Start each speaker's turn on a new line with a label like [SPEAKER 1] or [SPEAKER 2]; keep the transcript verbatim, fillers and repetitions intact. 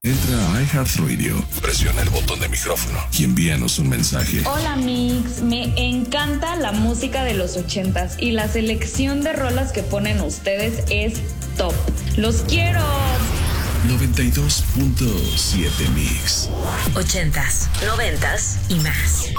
[SPEAKER 1] Entra a iHeartRadio, presiona el botón de micrófono y envíanos un mensaje.
[SPEAKER 2] Hola Mix, me encanta la música de los ochentas y la selección de rolas que ponen ustedes es top. ¡Los quiero!
[SPEAKER 1] noventa y dos punto siete Mix.
[SPEAKER 3] Ochentas, noventas y más.